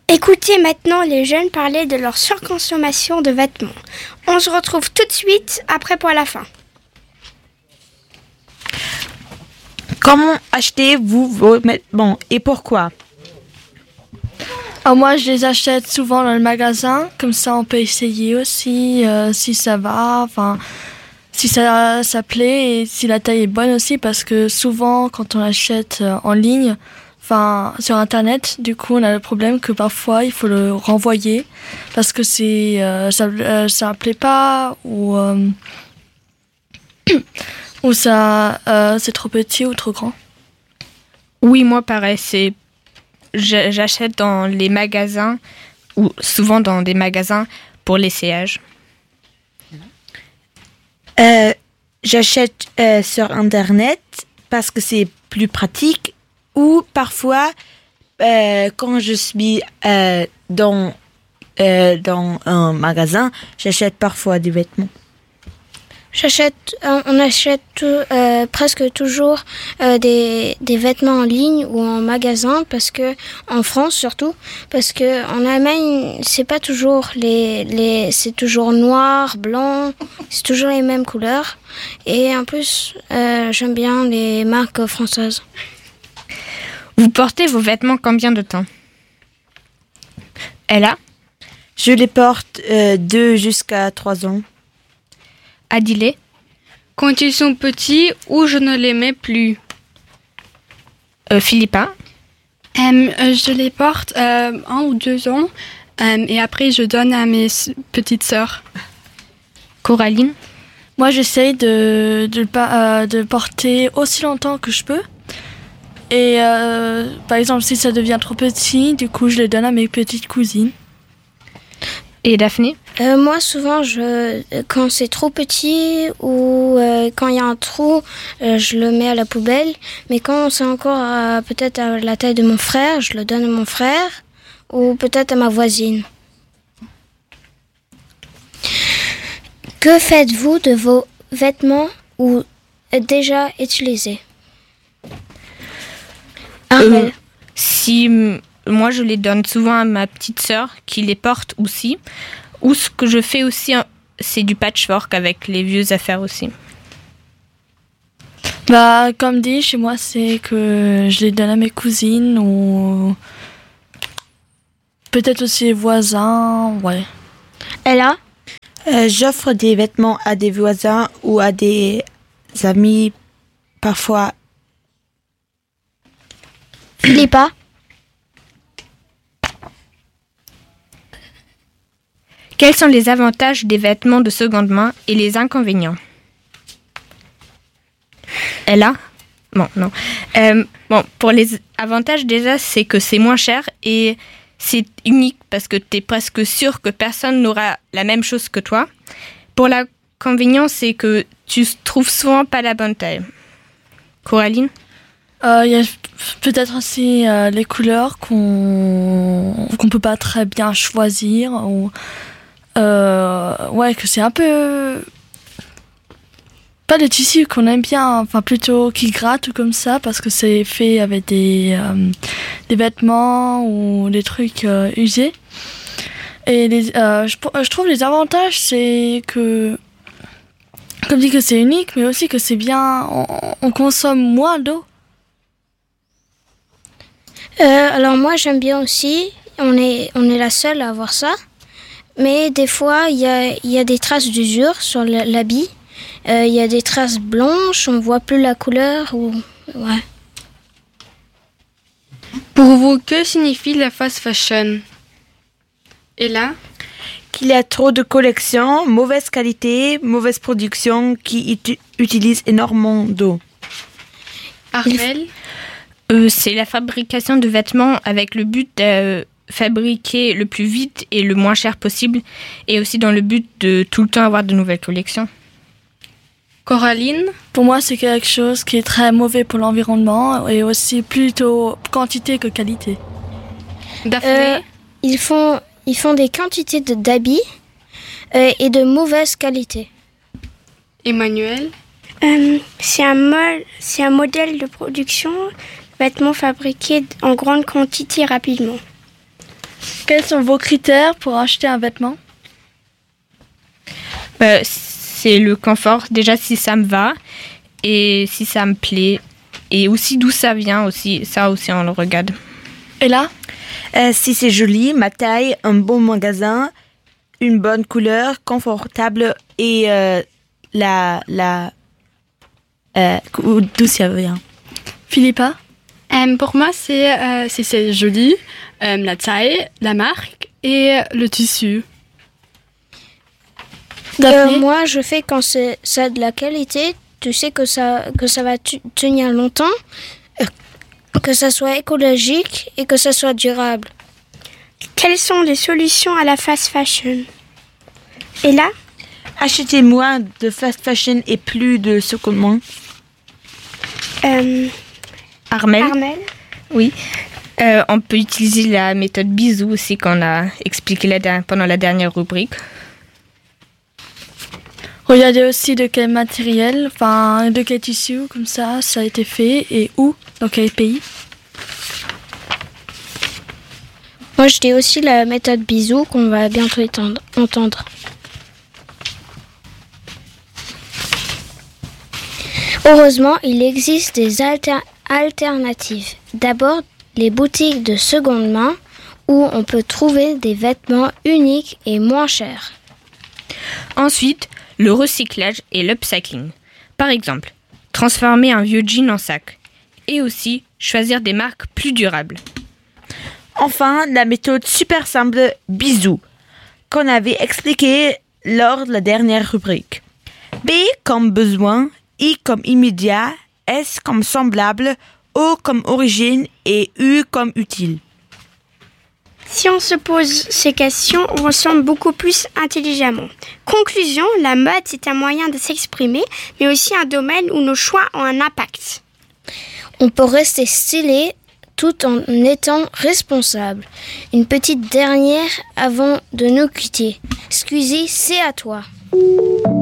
Écoutez maintenant les jeunes parler de leur surconsommation de vêtements. On se retrouve tout de suite après pour la fin. Comment achetez-vous vos vêtements et pourquoi? Moi, je les achète souvent dans le magasin. Comme ça, on peut essayer aussi si ça va, si ça plaît et si la taille est bonne aussi. Parce que souvent, quand on achète en ligne, sur Internet, du coup, on a le problème que parfois, il faut le renvoyer parce que ça plaît pas ou ou c'est trop petit ou trop grand. Oui, moi pareil, j'achète dans les magasins ou souvent dans des magasins pour l'essayage. J'achète sur Internet parce que c'est plus pratique ou parfois quand je suis dans un magasin, j'achète parfois des vêtements. On achète presque toujours des vêtements en ligne ou en magasin parce que en France surtout parce que en Allemagne c'est pas toujours c'est toujours noir, blanc, c'est toujours les mêmes couleurs et en plus j'aime bien les marques françaises. Vous portez vos vêtements combien de temps? Ella? Je les porte 2 jusqu'à 3 ans. Adilé? Quand ils sont petits ou je ne les mets plus. Philippa? Je les porte 1 ou 2 ans et après je donne à mes petites sœurs. Coraline? Moi, j'essaye de porter aussi longtemps que je peux. Et par exemple, si ça devient trop petit, du coup, je les donne à mes petites cousines. Et Daphné? Moi, souvent, quand c'est trop petit ou quand il y a un trou, je le mets à la poubelle. Mais quand c'est encore peut-être à la taille de mon frère, je le donne à mon frère ou peut-être à ma voisine. Que faites-vous de vos vêtements ou déjà utilisés? Armel. Moi, je les donne souvent à ma petite sœur qui les porte aussi. Ou ce que je fais aussi, c'est du patchwork avec les vieux affaires aussi. Comme dit, chez moi, c'est que je les donne à mes cousines ou peut-être aussi les voisins, ouais. Ella? J'offre des vêtements à des voisins ou à des amis, parfois. Philippa? Quels sont les avantages des vêtements de seconde main et les inconvénients? Ella? Bon, non. Pour les avantages, déjà, c'est que c'est moins cher et c'est unique parce que tu es presque sûr que personne n'aura la même chose que toi. Pour l'inconvénient, c'est que tu trouves souvent pas la bonne taille. Coraline? Il y a peut-être aussi les couleurs qu'on peut pas très bien choisir ou que c'est un peu pas le tissu qu'on aime bien, plutôt qui gratte ou comme ça parce que c'est fait avec des vêtements ou des trucs usés. Et je trouve les avantages, c'est que comme dit que c'est unique, mais aussi que c'est bien, on consomme moins d'eau. Alors moi j'aime bien aussi, on est la seule à avoir ça, mais des fois il y a des traces d'usure sur l'habit, il y a des traces blanches, on voit plus la couleur ouais. Pour vous, que signifie la fast fashion? Et là? Qu'il y a trop de collections, mauvaise qualité, mauvaise production qui utilisent énormément d'eau. Armel? C'est la fabrication de vêtements avec le but de fabriquer le plus vite et le moins cher possible et aussi dans le but de tout le temps avoir de nouvelles collections. Coraline? Pour moi, c'est quelque chose qui est très mauvais pour l'environnement et aussi plutôt quantité que qualité. Daphné? Ils font des quantités d'habits et de mauvaise qualité. Emmanuel? C'est un modèle de production, vêtements fabriqués en grande quantité rapidement. Quels sont vos critères pour acheter un vêtement? C'est le confort, déjà si ça me va et si ça me plaît et aussi d'où ça vient aussi, ça aussi on le regarde. Et là? Si c'est joli, ma taille, un bon magasin, une bonne couleur, confortable et d'où ça vient. Philippa? Pour moi, c'est si c'est joli, la taille, la marque et le tissu. Moi, je fais quand ça a de la qualité. Tu sais que ça va tenir longtemps, que ça soit écologique et que ça soit durable. Quelles sont les solutions à la fast fashion? Et là? Achetez moins de fast fashion et plus de seconde main. Armel? Oui. On peut utiliser la méthode bisou aussi qu'on a expliqué pendant la dernière rubrique. Regardez aussi de quel matériel, enfin de quel tissu, comme ça a été fait et où, dans quel pays. Moi, je dis aussi la méthode bisou qu'on va bientôt entendre. Heureusement, il existe des alternatives. D'abord, les boutiques de seconde main où on peut trouver des vêtements uniques et moins chers. Ensuite, le recyclage et l'upcycling. Par exemple, transformer un vieux jean en sac. Et aussi, choisir des marques plus durables. Enfin, la méthode super simple bisou, qu'on avait expliquée lors de la dernière rubrique. B comme besoin, I comme immédiat, S comme semblable, O comme origine et U comme utile. Si on se pose ces questions, on ressemble beaucoup plus intelligemment. Conclusion, la mode, c'est un moyen de s'exprimer, mais aussi un domaine où nos choix ont un impact. On peut rester stylé tout en étant responsable. Une petite dernière avant de nous quitter. Squeezie, c'est à toi.